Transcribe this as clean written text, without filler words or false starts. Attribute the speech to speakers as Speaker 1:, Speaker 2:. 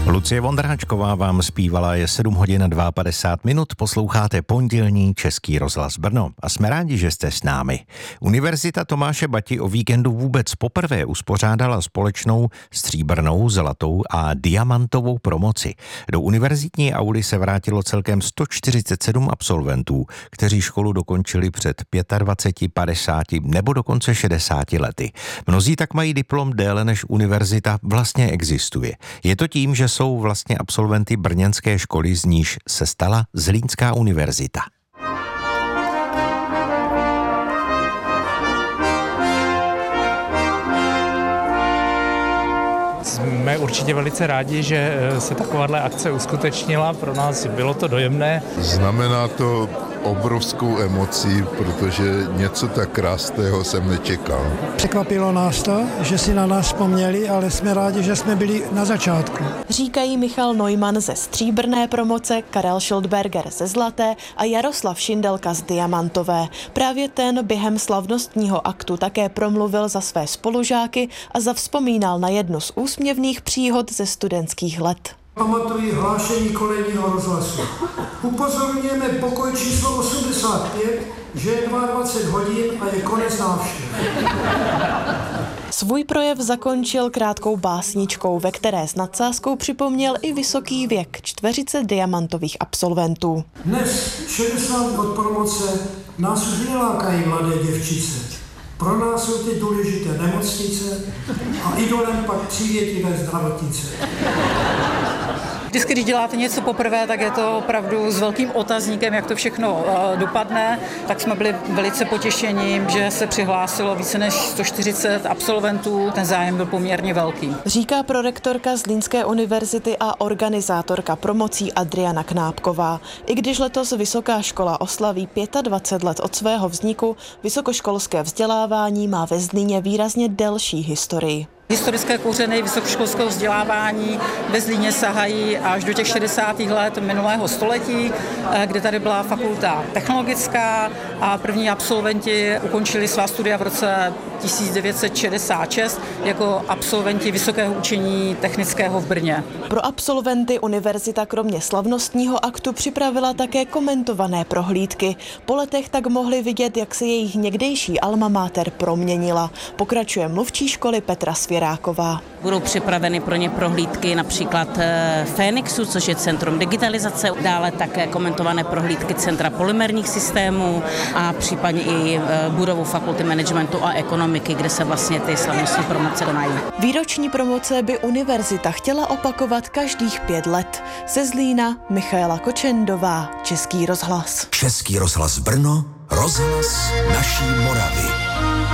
Speaker 1: Lucie Vondráčková vám zpívala, je 7 hodin a 52 minut, posloucháte pondělní Český rozhlas Brno a jsme rádi, že jste s námi. Univerzita Tomáše Bati o víkendu vůbec poprvé uspořádala společnou stříbrnou, zlatou a diamantovou promoci. Do univerzitní auly se vrátilo celkem 147 absolventů, kteří školu dokončili před 25, 50 nebo dokonce 60 lety. Mnozí tak mají diplom déle než univerzita vlastně existuje. Je to tím, že jsou vlastně absolventy brněnské školy, z níž se stala Zlínská univerzita.
Speaker 2: Jsme určitě velice rádi, že se takováhle akce uskutečnila. Pro nás bylo to dojemné.
Speaker 3: Znamená to obrovskou emoci, protože něco tak krásného jsem nečekal.
Speaker 4: Překvapilo nás to, že si na nás vzpomněli, ale jsme rádi, že jsme byli na začátku.
Speaker 5: Říkají Michal Neumann ze stříbrné promoce, Karel Schildberger ze zlaté a Jaroslav Šindelka z diamantové. Právě ten během slavnostního aktu také promluvil za své spolužáky a zavzpomínal na jednu z úsměvných příhod ze studentských let.
Speaker 4: Pamatuji hlášení kolejního rozhlasu. Upozorňujeme pokoj číslo 85, že je 22 hodin a je konec návštěv.
Speaker 5: Svůj projev zakončil krátkou básničkou, ve které s nadsázkou připomněl i vysoký věk 40 diamantových absolventů.
Speaker 4: Dnes, 60 od promoce, nás už nelákají mladé děvčice. Pro nás jsou ty důležité nemocnice a idolem pak přívětivé zdravotnice.
Speaker 6: Vždycky, když děláte něco poprvé, tak je to opravdu s velkým otazníkem, jak to všechno dopadne. Tak jsme byli velice potěšení, že se přihlásilo více než 140 absolventů. Ten zájem byl poměrně velký.
Speaker 5: Říká prorektorka Zlínské univerzity a organizátorka promocí Adriana Knápková. I když letos vysoká škola oslaví 25 let od svého vzniku, vysokoškolské vzdělávání má ve Zlíně výrazně delší historii.
Speaker 6: Historické kořeny vysokoškolského vzdělávání ve Zlíně sahají až do těch 60. let minulého století, kde tady byla fakulta technologická a první absolventi ukončili svá studia v roce 1966 jako absolventi Vysokého učení technického v Brně.
Speaker 5: Pro absolventy univerzita kromě slavnostního aktu připravila také komentované prohlídky. Po letech tak mohli vidět, jak se jejich někdejší alma mater proměnila. Pokračuje mluvčí školy Petra Svěráková.
Speaker 7: Budou připraveny pro ně prohlídky například Fénixu, což je centrum digitalizace, dále také komentované prohlídky Centra polymerních systémů a případně i budovu fakulty managementu a ekonomiky, kde se vlastně ty slavnostní promoce konají.
Speaker 5: Výroční promoce by univerzita chtěla opakovat každých 5 let. Ze Zlína Michaela Kočendová, Český rozhlas.
Speaker 8: Český rozhlas Brno, rozhlas naší Moravy.